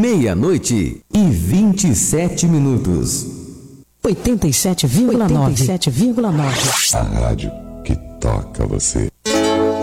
meia-noite e 27 minutos. 87,9. A rádio que toca você.